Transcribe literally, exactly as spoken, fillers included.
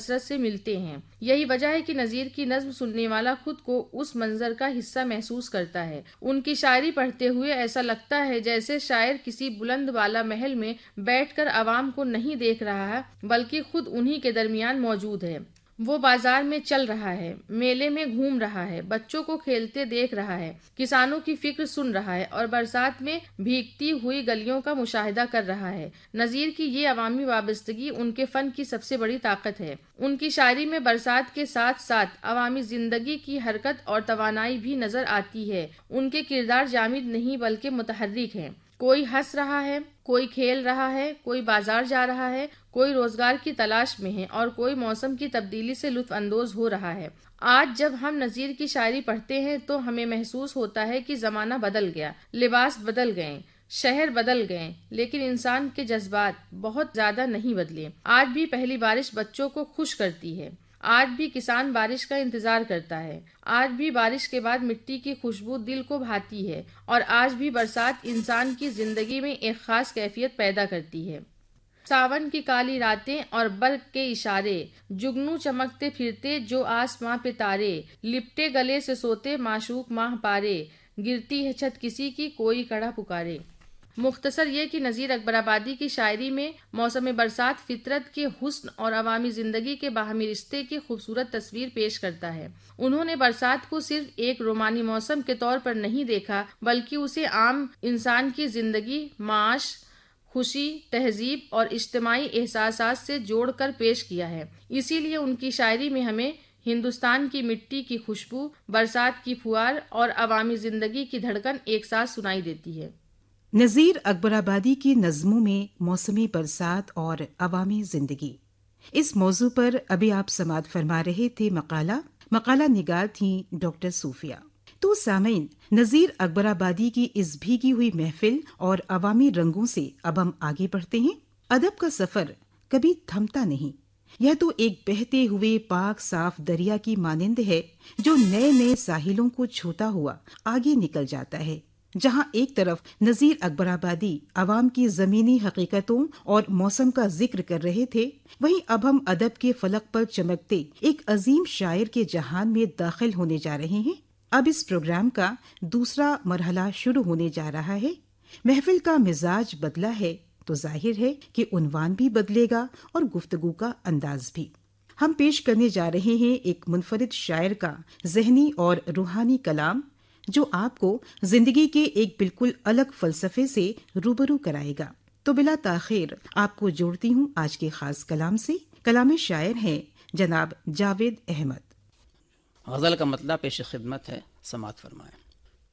کثرت سے ملتے ہیں۔ یہی وجہ ہے کہ نظیر کی نظم سننے والا خود کو اس منظر کا حصہ محسوس کرتا ہے۔ ان کی شاعری پڑھتے ہوئے ایسا لگتا ہے جیسے شاعر کسی بلند بالا محل میں بیٹھ کر عوام کو نہیں دیکھ رہا ہے بلکہ خود انہی کے درمیان موجود ہے۔ وہ بازار میں چل رہا ہے، میلے میں گھوم رہا ہے، بچوں کو کھیلتے دیکھ رہا ہے، کسانوں کی فکر سن رہا ہے اور برسات میں بھیگتی ہوئی گلیوں کا مشاہدہ کر رہا ہے۔ نظیر کی یہ عوامی وابستگی ان کے فن کی سب سے بڑی طاقت ہے۔ ان کی شاعری میں برسات کے ساتھ ساتھ عوامی زندگی کی حرکت اور توانائی بھی نظر آتی ہے۔ ان کے کردار جامد نہیں بلکہ متحرک ہیں۔ کوئی ہنس رہا ہے، کوئی کھیل رہا ہے، کوئی بازار جا رہا ہے، کوئی روزگار کی تلاش میں ہے اور کوئی موسم کی تبدیلی سے لطف اندوز ہو رہا ہے۔ آج جب ہم نظیر کی شاعری پڑھتے ہیں تو ہمیں محسوس ہوتا ہے کہ زمانہ بدل گیا، لباس بدل گئے، شہر بدل گئے، لیکن انسان کے جذبات بہت زیادہ نہیں بدلے۔ آج بھی پہلی بارش بچوں کو خوش کرتی ہے، آج بھی کسان بارش کا انتظار کرتا ہے، آج بھی بارش کے بعد مٹی کی خوشبو دل کو بھاتی ہے اور آج بھی برسات انسان کی زندگی میں ایک خاص کیفیت پیدا کرتی ہے۔ ساون کی کالی راتیں اور برق کے اشارے، جگنو چمکتے پھرتے جو آسماں پہ تارے، لپٹے گلے سے سوتے معشوق ماہ پارے، گرتی ہے چھت کسی کی کوئی کڑا پکارے۔ مختصر یہ کہ نظیر اکبر آبادی کی شاعری میں موسم برسات فطرت کے حسن اور عوامی زندگی کے باہمی رشتے کی خوبصورت تصویر پیش کرتا ہے۔ انہوں نے برسات کو صرف ایک رومانی موسم کے طور پر نہیں دیکھا بلکہ اسے عام انسان کی زندگی، معاش، خوشی، تہذیب اور اجتماعی احساسات سے جوڑ کر پیش کیا ہے۔ اسی لیے ان کی شاعری میں ہمیں ہندوستان کی مٹی کی خوشبو، برسات کی پھوار اور عوامی زندگی کی دھڑکن ایک ساتھ سنائی دیتی ہے۔ نظیر اکبر آبادی کی نظموں میں موسمی برسات اور عوامی زندگی، اس موضوع پر ابھی آپ سماعت فرما رہے تھے مقالہ مقالہ نگار تھیں ڈاکٹر صوفیہ۔ تو سامعین، نظیر اکبر آبادی کی اس بھیگی ہوئی محفل اور عوامی رنگوں سے اب ہم آگے بڑھتے ہیں۔ ادب کا سفر کبھی تھمتا نہیں، یہ تو ایک بہتے ہوئے پاک صاف دریا کی مانند ہے جو نئے نئے ساحلوں کو چھوتا ہوا آگے نکل جاتا ہے۔ جہاں ایک طرف نظیر اکبر آبادی عوام کی زمینی حقیقتوں اور موسم کا ذکر کر رہے تھے، وہیں اب ہم ادب کے فلک پر چمکتے ایک عظیم شاعر کے جہان میں داخل ہونے جا رہے ہیں۔ اب اس پروگرام کا دوسرا مرحلہ شروع ہونے جا رہا ہے۔ محفل کا مزاج بدلا ہے تو ظاہر ہے کہ عنوان بھی بدلے گا اور گفتگو کا انداز بھی۔ ہم پیش کرنے جا رہے ہیں ایک منفرد شاعر کا ذہنی اور روحانی کلام جو آپ کو زندگی کے ایک بالکل الگ فلسفے سے روبرو کرائے گا۔ تو بلا تاخیر آپ کو جوڑتی ہوں آج کے خاص کلام سے۔ کلام شاعر ہیں جناب جاوید احمد۔ غزل کا مطلب پیش خدمت ہے، سماعت فرمائیں۔